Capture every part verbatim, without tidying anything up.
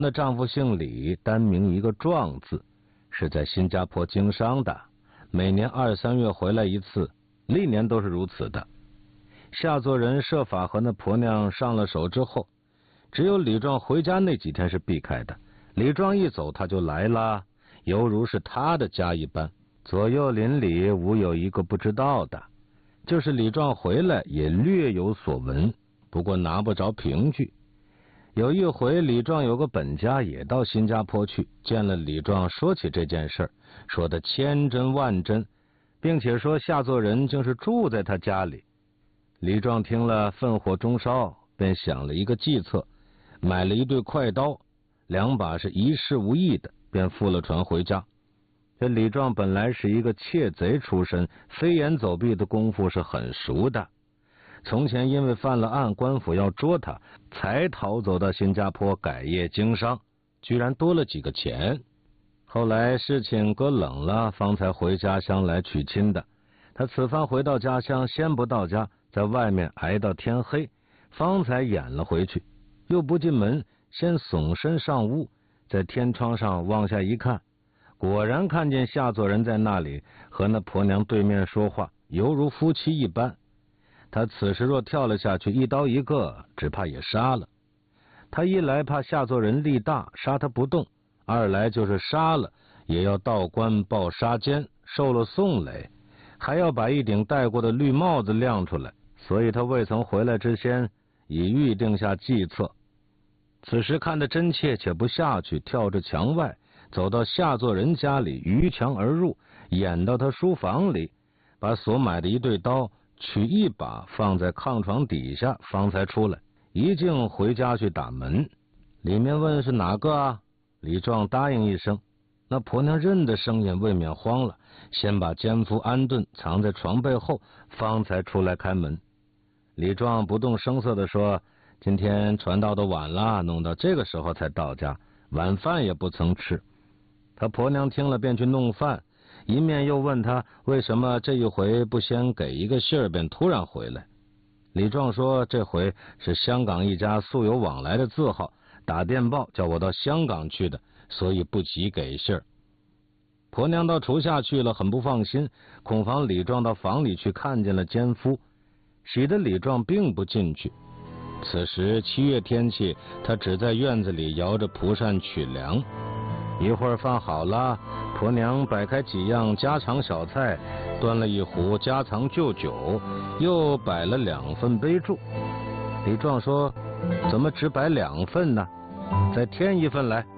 那丈夫姓李，单名一个壮字，是在新加坡经商的，每年二三月回来一次，历年都是如此的。夏作人设法和那婆娘上了手之后，只有李壮回家那几天是避开的。李壮一走他就来了，犹如是他的家一般，左右邻里无有一个不知道的。就是李壮回来也略有所闻，不过拿不着凭据。有一回李壮有个本家也到新加坡去，见了李壮，说起这件事，说的千真万真，并且说夏作人竟是住在他家里。李壮听了愤火中烧，便想了一个计策，买了一对快刀，两把是一事无益的，便负了船回家。这李壮本来是一个窃贼出身，飞檐走壁的功夫是很熟的。从前因为犯了案，官府要捉他，才逃走到新加坡改业经商，居然多了几个钱。后来事情搁冷了，方才回家乡来娶亲的。他此番回到家乡，先不到家，在外面挨到天黑，方才掩了回去。又不进门，先耸身上屋，在天窗上往下一看，果然看见夏作人在那里和那婆娘对面说话，犹如夫妻一般。他此时若跳了下去，一刀一个，只怕也杀了。他一来怕夏作人力大，杀他不动；二来就是杀了，也要到官报杀奸，受了宋累，还要把一顶戴过的绿帽子亮出来。所以他未曾回来之先，已预定下计策。此时看得真切，且不下去，跳至墙外，走到夏作人家里，逾墙而入，掩到他书房里，把所买的一对刀取一把放在炕床底下，方才出来。一径回家去打门，里面问是哪个啊？李壮答应一声。那婆娘认得声音，未免慌了，先把奸夫安顿，藏在床背后，方才出来开门。李壮不动声色地说，今天传道的晚了，弄到这个时候才到家，晚饭也不曾吃。他婆娘听了便去弄饭，一面又问他为什么这一回不先给一个信儿便突然回来。李壮说这回是香港一家素有往来的字号打电报叫我到香港去的，所以不急给信儿。婆娘到厨下去了，很不放心，恐防李壮到房里去看见了奸夫，喜得李壮并不进去。此时七月天气，他只在院子里摇着蒲扇取凉。一会儿饭好了，婆娘摆开几样家常小菜，端了一壶家常旧酒，又摆了两份杯箸。李壮说，怎么只摆两份呢？再添一份来。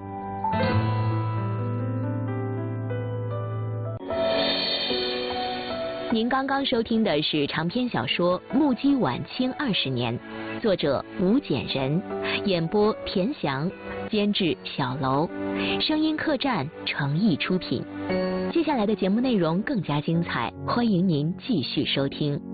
您刚刚收听的是长篇小说《目击晚清二十年》，作者吴简人，演播田翔，监制小楼，声音客栈诚意出品。接下来的节目内容更加精彩，欢迎您继续收听。